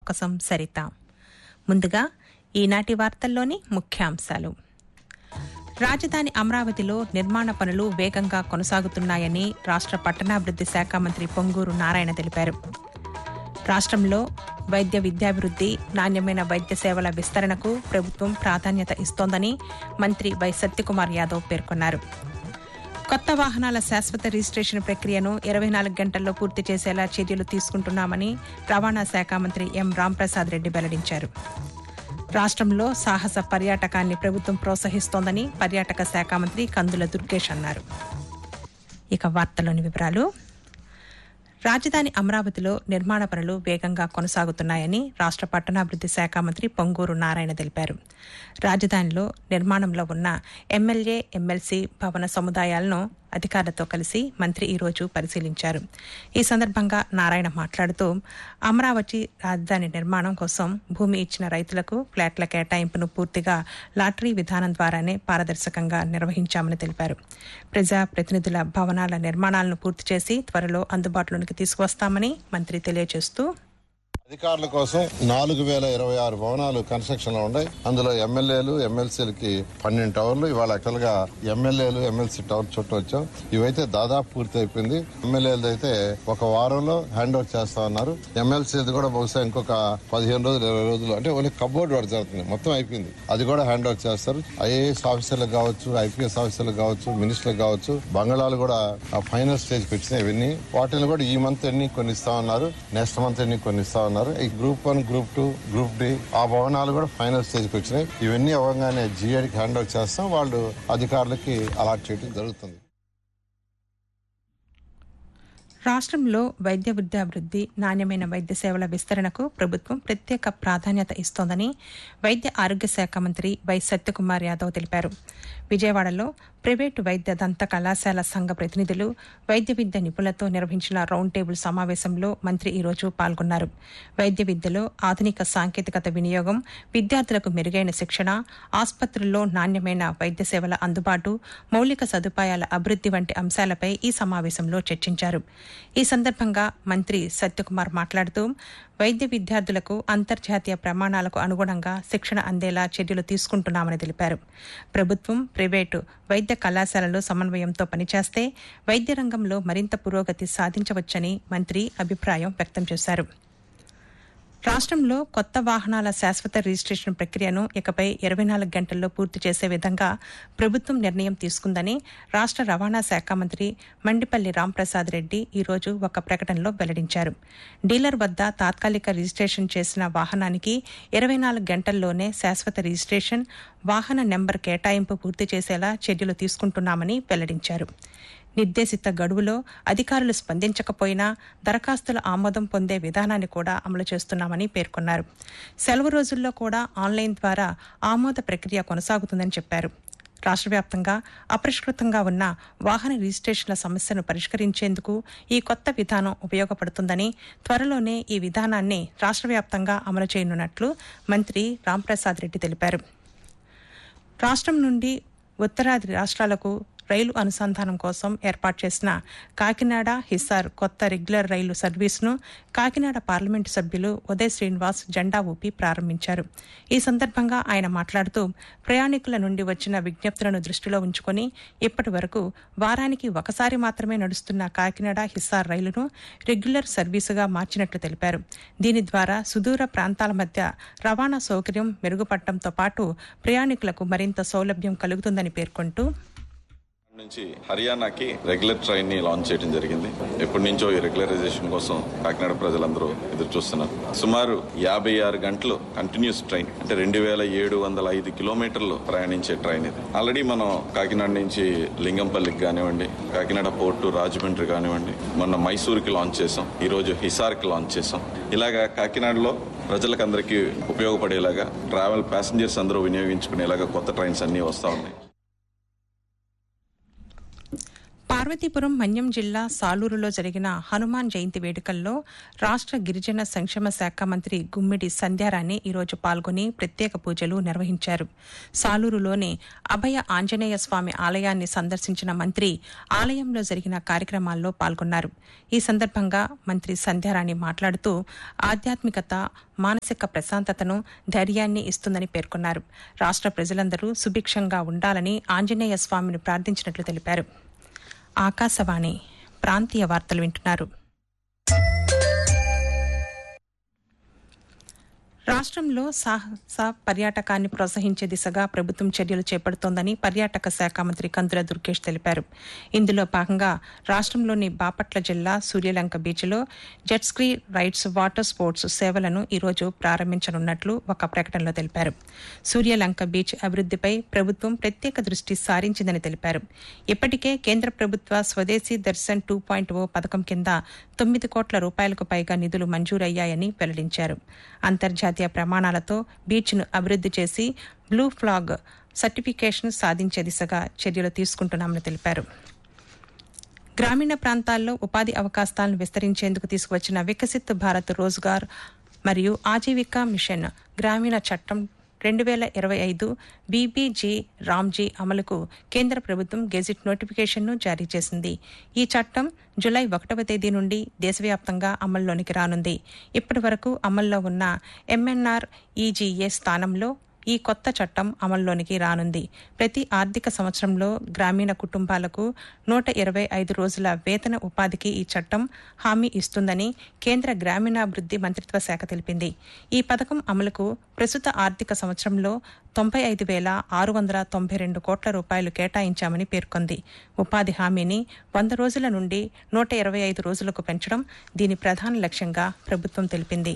బొక్కసం సరిత. ముందుగా ఈనాటి వార్తల్లోని ముఖ్యాంశాలు. రాజధాని అమరావతిలో నిర్మాణ పనులు వేగంగా కొనసాగుతున్నాయని రాష్ట్ర పట్టణాభివృద్ది శాఖ మంత్రి పొంగూరు నారాయణ తెలిపారు. రాష్ట్రంలో వైద్య విద్యాభివృద్ది, నాణ్యమైన వైద్య సేవల విస్తరణకు ప్రభుత్వం ప్రాధాన్యత ఇస్తోందని మంత్రి వై సత్యకుమార్ యాదవ్ పేర్కొన్నారు. కొత్త వాహనాల శాశ్వత రిజిస్ట్రేషన్ ప్రక్రియను 24 గంటల్లో పూర్తి చేసేలా చర్యలు తీసుకుంటున్నామని రవాణా శాఖ మంత్రి ఎం రాంప్రసాద్ రెడ్డి వెల్లడించారు. రాష్ట్రంలో సాహస పర్యాటకాన్ని ప్రభుత్వం ప్రోత్సహిస్తోందని పర్యాటక శాఖ మంత్రి కందుల దుర్గేష్ అన్నారు. ఇక వార్తల్లోని వివరాలు. రాజధాని అమరావతిలో నిర్మాణ పనులు వేగంగా కొనసాగుతున్నాయని రాష్ట్ర పట్టణాభివృద్ది శాఖ మంత్రి పొంగూరు నారాయణ తెలిపారు. రాజధానిలో నిర్మాణంలో ఉన్న ఎమ్మెల్యే, ఎమ్మెల్సీ భవన సముదాయాలను అధికారులతో కలిసి మంత్రి ఈరోజు పరిశీలించారు. ఈ సందర్భంగా నారాయణ మాట్లాడుతూ అమరావతి రాజధాని నిర్మాణం కోసం భూమి ఇచ్చిన రైతులకు ఫ్లాట్ల కేటాయింపును పూర్తిగా లాటరీ విధానం ద్వారానే పారదర్శకంగా నిర్వహించామని తెలిపారు. ప్రజా ప్రతినిధుల భవనాల నిర్మాణాలను పూర్తి చేసి త్వరలో అందుబాటులోనికి తీసుకువస్తామని మంత్రి తెలియజేస్తూ, అధికారుల కోసం 4026 భవనాలు కన్స్ట్రక్షన్ లో ఉన్నాయి. అందులో ఎమ్మెల్యేలు, ఎమ్మెల్సీలకి 12 టవర్లు. ఇవాళ యాక్చువల్ గా ఎమ్మెల్యేలు, ఎమ్మెల్సీ టవర్ చుట్టూ వచ్చాం. ఇవైతే దాదాపు పూర్తి అయిపోయింది. ఎమ్మెల్యేలు అయితే ఒక వారంలో హ్యాండ్ ఓవర్ చేస్తా ఉన్నారు. ఎమ్మెల్సీది కూడా బహుశా ఇంకొక 15 రోజులు, 20 రోజులు, అంటే ఓన్లీ కబోర్డ్ వర్క్ జరుగుతుంది. మొత్తం అయిపోయింది. అది కూడా హ్యాండ్ ఓవర్ చేస్తారు. ఐఏఎస్ ఆఫీసర్లకు కావచ్చు, ఐపీఎస్ ఆఫీసర్లకు కావచ్చు, మినిస్టర్లకు కావచ్చు, బంగాళాలు కూడా ఆ ఫైనల్ స్టేజ్కి వచ్చినాయి. ఇవన్నీ వాటిని కూడా ఈ మంత్ ఎన్ని కొన్ని ఇస్తా ఉన్నారు, నెక్స్ట్ మంత్ ఎన్ని కొన్ని ఇస్తా ఉన్నారు. ఈ గ్రూప్ 1, గ్రూప్ 2, గ్రూప్ డి ఆ భవనాలు కూడా ఫైనల్ స్టేజ్కి వచ్చినాయి. ఇవన్నీ అవ్వగానే జిఐడికి హ్యాండ్ ఓవర్ చేస్తాం. వాళ్ళు అధికారులకి అలాట్ చేయడం జరుగుతుంది. రాష్ట్రంలో వైద్య విద్యాభివృద్ది, నాణ్యమైన వైద్య సేవల విస్తరణకు ప్రభుత్వం ప్రత్యేక ప్రాధాన్యత ఇస్తోందని వైద్య ఆరోగ్య శాఖ మంత్రి వై సత్యకుమార్ యాదవ్ తెలిపారు. విజయవాడలో ప్రైవేటు వైద్య దంత కళాశాల సంఘ ప్రతినిధులు, వైద్య విద్య నిపుణులతో నిర్వహించిన రౌండ్ టేబుల్ సమావేశంలో మంత్రి ఈరోజు పాల్గొన్నారు. వైద్య విద్యలో ఆధునిక సాంకేతికత వినియోగం, విద్యార్థులకు మెరుగైన శిక్షణ, ఆసుపత్రుల్లో నాణ్యమైన వైద్య సేవల అందుబాటు, మౌలిక సదుపాయాల అభివృద్ది వంటి అంశాలపై ఈ సమావేశంలో చర్చించారు. ఈ సందర్భంగా మంత్రి సత్యకుమార్ మాట్లాడుతూ వైద్య విద్యార్థులకు అంతర్జాతీయ ప్రమాణాలకు అనుగుణంగా శిక్షణ అందేలా చర్యలు తీసుకుంటున్నామని తెలిపారు. ప్రభుత్వం, ప్రైవేటు వైద్య కళాశాలలు సమన్వయంతో పనిచేస్తే వైద్య రంగంలో మరింత పురోగతి సాధించవచ్చని మంత్రి అభిప్రాయం వ్యక్తం చేశారు. రాష్ట్రంలో కొత్త వాహనాల శాశ్వత రిజిస్ట్రేషన్ ప్రక్రియను ఇకపై 24 గంటల్లో పూర్తి చేసే విధంగా ప్రభుత్వం నిర్ణయం తీసుకుందని రాష్ట్ర రవాణా శాఖ మంత్రి మండిపల్లి రాంప్రసాద్ రెడ్డి ఈరోజు ఒక ప్రకటనలో వెల్లడించారు. డీలర్ వద్ద తాత్కాలిక రిజిస్ట్రేషన్ చేసిన వాహనానికి 24 గంటల్లోనే శాశ్వత రిజిస్ట్రేషన్, వాహన నెంబర్ కేటాయింపు పూర్తి చేసేలా చర్యలు తీసుకుంటున్నామని వెల్లడించారు. నిర్దేశిత గడువులో అధికారులు స్పందించకపోయినా దరఖాస్తుల ఆమోదం పొందే విధానాన్ని కూడా అమలు చేస్తున్నామని పేర్కొన్నారు. సెలవు రోజుల్లో కూడా ఆన్లైన్ ద్వారా ఆమోద ప్రక్రియ కొనసాగుతుందని చెప్పారు. రాష్ట్ర వ్యాప్తంగా అపరిష్కృతంగా ఉన్న వాహన రిజిస్ట్రేషన్ల సమస్యను పరిష్కరించేందుకు ఈ కొత్త విధానం ఉపయోగపడుతుందని, త్వరలోనే ఈ విధానాన్ని రాష్ట్ర వ్యాప్తంగా అమలు చేయనున్నట్లు మంత్రి రాంప్రసాద్ రెడ్డి తెలిపారు. రాష్ట్రం నుండి ఉత్తరాది రాష్ట్రాలకు రైలు అనుసంధానం కోసం ఏర్పాటు చేసిన కాకినాడ హిసార్ కొత్త రెగ్యులర్ రైలు సర్వీసును కాకినాడ పార్లమెంటు సభ్యులు ఉదయ్ శ్రీనివాస్ జెండా ఊపి ప్రారంభించారు. ఈ సందర్భంగా ఆయన మాట్లాడుతూ ప్రయాణికుల నుండి వచ్చిన విజ్ఞప్తులను దృష్టిలో ఉంచుకుని ఇప్పటి వరకు వారానికి ఒకసారి మాత్రమే నడుస్తున్న కాకినాడ హిసార్ రైలును రెగ్యులర్ సర్వీసుగా మార్చినట్లు తెలిపారు. దీని ద్వారా సుదూర ప్రాంతాల మధ్య రవాణా సౌకర్యం మెరుగుపడటంతో పాటు ప్రయాణికులకు మరింత సౌలభ్యం కలుగుతుందని పేర్కొంటూ, నుంచి హర్యానాకి రెగ్యులర్ ట్రైన్ ని లాంచ్ చేయడం జరిగింది. ఎప్పటి నుంచో ఈ రెగ్యులరైజేషన్ కోసం కాకినాడ ప్రజలందరూ ఎదురు చూస్తున్నారు. సుమారు 56 గంటలు కంటిన్యూస్ ట్రైన్, అంటే 2705 కిలోమీటర్లు ప్రయాణించే ట్రైన్ ఇది. ఆల్రెడీ మనం కాకినాడ నుంచి లింగంపల్లికి కానివ్వండి, కాకినాడ పోర్టు రాజమండ్రి కానివ్వండి, మొన్న మైసూరుకి లాంచ్ చేసాం, ఈ రోజు హిసార్కి లాంచ్ చేసాం. ఇలాగా కాకినాడలో ప్రజలకు అందరికీ ఉపయోగపడేలాగా, ట్రావెల్ ప్యాసింజర్స్ అందరూ వినియోగించుకునేలాగా కొత్త ట్రైన్స్ అన్ని వస్తా ఉన్నాయి. పార్వతీపురం మన్యం జిల్లా సాలూరులో జరిగిన హనుమాన్ జయంతి వేడుకల్లో రాష్ట్ర గిరిజన సంక్షేమ శాఖ మంత్రి గుమ్మిడి సంధ్యారాణి ఈరోజు పాల్గొని ప్రత్యేక పూజలు నిర్వహించారు. సాలూరులోని అభయ ఆంజనేయ స్వామి ఆలయాన్ని సందర్శించిన మంత్రి ఆలయంలో జరిగిన కార్యక్రమాల్లో పాల్గొన్నారు. ఈ సందర్భంగా మంత్రి సంధ్యారాణి మాట్లాడుతూ ఆధ్యాత్మికత మానసిక ప్రశాంతతను, ధైర్యాన్ని ఇస్తుందని పేర్కొన్నారు. రాష్ట్ర ప్రజలందరూ సుభిక్షంగా ఉండాలని ఆంజనేయ స్వామిని ప్రార్థించినట్లు తెలిపారు. ఆకాశవాణి ప్రాంతీయ వార్తలు వింటున్నారు. రాష్ట్రంలో సాహస పర్యాటకాన్ని ప్రోత్సహించే దిశగా ప్రభుత్వం చర్యలు చేపడుతోందని పర్యాటక శాఖ మంత్రి కందుల దుర్గేష్ తెలిపారు. ఇందులో భాగంగా రాష్ట్రంలోని బాపట్ల జిల్లా సూర్యలంక బీచ్లో jet ski rides, water sports సేవలను ఈరోజు ప్రారంభించనున్నట్లు ఒక ప్రకటనలో తెలిపారు. సూర్యలంక బీచ్ అభివృద్దిపై ప్రభుత్వం ప్రత్యేక దృష్టి సారించిందని తెలిపారు. ఇప్పటికే కేంద్ర ప్రభుత్వ స్వదేశీ దర్శన్ 2.0 పథకం కింద 9 కోట్ల రూపాయలకు పైగా నిధులు మంజూరయ్యాయని వెల్లడించారు. అంతర్జాతీయ ప్రమాణాలతో బీచ్ను అభివృద్ది చేసి బ్లూ ఫ్లాగ్ సర్టిఫికేషన్ సాధించే దిశగా చర్యలు తీసుకుంటున్నామని తెలిపారు. గ్రామీణ ప్రాంతాల్లో ఉపాధి అవకాశాలను విస్తరించేందుకు తీసుకువచ్చిన వికసిత్ భారత్ రోజ్గార్ మరియు ఆజీవికా మిషన్ గ్రామీణ చట్టం 2025 బీబీజీ రామ్జీ అమలుకు కేంద్ర ప్రభుత్వం గెజిట్ నోటిఫికేషన్ను జారీ చేసింది. ఈ చట్టం జులై 1వ తేదీ నుండి దేశవ్యాప్తంగా అమల్లోనికి రానుంది. ఇప్పటి వరకు అమల్లో ఉన్న ఎంఎన్ఆర్ ఈజీఏ స్థానంలో ఈ కొత్త చట్టం అమల్లోనికి రానుంది. ప్రతి ఆర్థిక సంవత్సరంలో గ్రామీణ కుటుంబాలకు 125 రోజుల వేతన ఉపాధికి ఈ చట్టం హామీ ఇస్తుందని కేంద్ర గ్రామీణాభివృద్ది మంత్రిత్వ శాఖ తెలిపింది. ఈ పథకం అమలుకు ప్రస్తుత ఆర్థిక సంవత్సరంలో 95,692 కోట్ల రూపాయలు కేటాయించామని పేర్కొంది. ఉపాధి హామీని 100 రోజుల నుండి 125 రోజులకు పెంచడం దీని ప్రధాన లక్ష్యంగా ప్రభుత్వం తెలిపింది.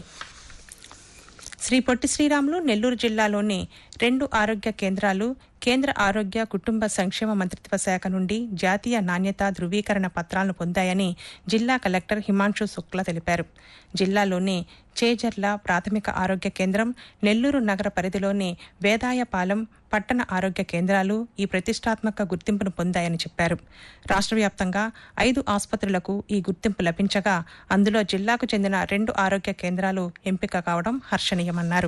శ్రీ పొట్టి శ్రీరాములు నెల్లూరు జిల్లాలోని 2 ఆరోగ్య కేంద్రాలు కేంద్ర ఆరోగ్య కుటుంబ సంక్షేమ మంత్రిత్వ శాఖ నుండి జాతీయ నాణ్యతా ధృవీకరణ పత్రాలను పొందాయని జిల్లా కలెక్టర్ హిమాంశు శుక్లా తెలిపారు. జిల్లాలోని చేజర్ల ప్రాథమిక ఆరోగ్య కేంద్రం, నెల్లూరు నగర పరిధిలోని వేదాయపాలెం పట్టణ ఆరోగ్య కేంద్రాలు ఈ ప్రతిష్టాత్మక గుర్తింపును పొందాయని చెప్పారు. రాష్ట్ర వ్యాప్తంగా 5 ఆసుపత్రులకు ఈ గుర్తింపు లభించగా అందులో జిల్లాకు చెందిన 2 ఆరోగ్య కేంద్రాలు ఎంపిక కావడం హర్షణీయమన్నారు.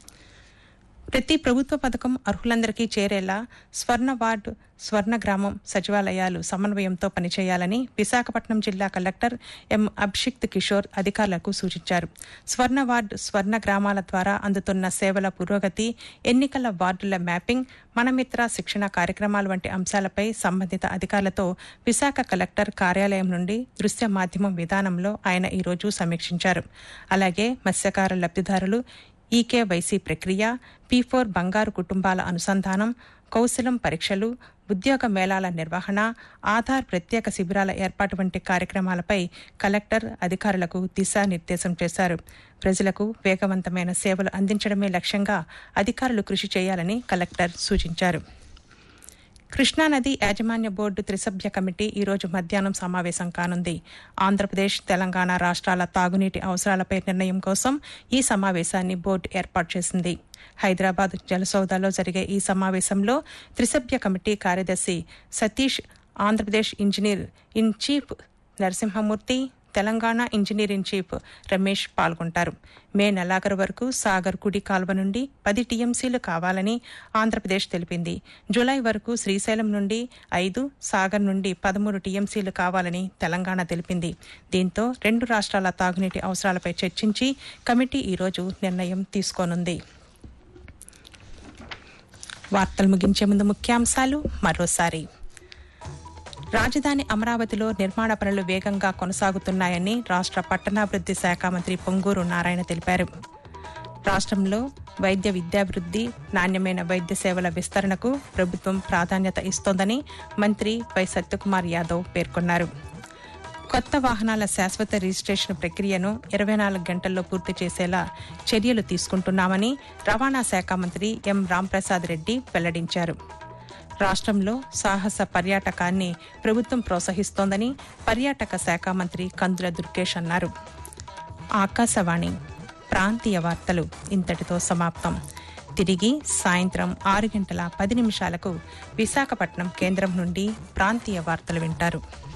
ప్రతి ప్రభుత్వ పథకం అర్హులందరికీ చేరేలా స్వర్ణ వార్డు, స్వర్ణ గ్రామం సచివాలయాలు సమన్వయంతో పనిచేయాలని విశాఖపట్నం జిల్లా కలెక్టర్ ఎం అభిషిక్త్ కిషోర్ అధికారులకు సూచించారు. స్వర్ణ వార్డు, స్వర్ణ గ్రామాల ద్వారా అందుతున్న సేవల పురోగతి, ఎన్నికల వార్డుల మ్యాపింగ్, మనమిత్ర శిక్షణ కార్యక్రమాలు వంటి అంశాలపై సంబంధిత అధికారులతో విశాఖ కలెక్టర్ కార్యాలయం నుండి దృశ్య మాధ్యమం విధానంలో ఆయన ఈరోజు సమీక్షించారు. అలాగే మత్స్యకార లబ్దిదారులు ఈకేవైసీ ప్రక్రియ, P4 బంగారు కుటుంబాల అనుసంధానం, కౌశలం పరీక్షలు, ఉద్యోగ మేళాల నిర్వహణ, ఆధార్ ప్రత్యేక శిబిరాల ఏర్పాటు వంటి కార్యక్రమాలపై కలెక్టర్ అధికారులకు దిశానిర్దేశం చేశారు. ప్రజలకు వేగవంతమైన సేవలు అందించడమే లక్ష్యంగా అధికారులు కృషి చేయాలని కలెక్టర్ సూచించారు. కృష్ణానది యాజమాన్య బోర్డు త్రిసభ్య కమిటీ ఈరోజు మధ్యాహ్నం సమావేశం కానుంది. ఆంధ్రప్రదేశ్, తెలంగాణ రాష్ట్రాల తాగునీటి అవసరాలపై నిర్ణయం కోసం ఈ సమావేశాన్ని బోర్డు ఏర్పాటు చేసింది. హైదరాబాద్ జలసౌదాలో జరిగే ఈ సమావేశంలో త్రిసభ్య కమిటీ కార్యదర్శి Satish, Andhra Pradesh engineer in chief Narasimhamurthy, Telangana engineer in chief Ramesh పాల్గొంటారు. మే నెలాఖరు వరకు సాగర్ కుడి కాల్వ నుండి 10 టీఎంసీలు కావాలని ఆంధ్రప్రదేశ్ తెలిపింది. జులై వరకు శ్రీశైలం నుండి 5, సాగర్ నుండి 13 టీఎంసీలు కావాలని తెలంగాణ తెలిపింది. దీంతో 2 రాష్ట్రాల తాగునీటి అవసరాలపై చర్చించి కమిటీ ఈరోజు నిర్ణయం తీసుకోనుంది. వార్తలు ముగించే ముందు ముఖ్యాంశాలు మరోసారి. రాజధాని అమరావతిలో నిర్మాణ పనులు వేగంగా కొనసాగుతున్నాయని రాష్ట్ర పట్టణాభివృద్ది శాఖ మంత్రి పొంగూరు నారాయణ తెలిపారు. రాష్ట్రంలో వైద్య విద్యాభివృద్ది, నాణ్యమైన వైద్య సేవల విస్తరణకు ప్రభుత్వం ప్రాధాన్యత ఇస్తోందని మంత్రి వై సత్యకుమార్ యాదవ్ పేర్కొన్నారు. కొత్త వాహనాల శాశ్వత రిజిస్ట్రేషన్ ప్రక్రియను 24 గంటల్లో పూర్తి చేసేలా చర్యలు తీసుకుంటున్నామని రవాణా శాఖ మంత్రి ఎం రాంప్రసాద్ రెడ్డి వెల్లడించారు. రాష్ట్రంలో సాహస పర్యాటకాన్ని ప్రభుత్వం ప్రోత్సహిస్తోందని పర్యాటక శాఖ మంత్రి కందుల దుర్గేష్ అన్నారు. ఆకాశవాణి ప్రాంతీయ వార్తలు ఇంతటితో సమాప్తం. తిరిగి సాయంత్రం 6:10 విశాఖపట్నం కేంద్రం నుండి ప్రాంతీయ వార్తలు వింటారు.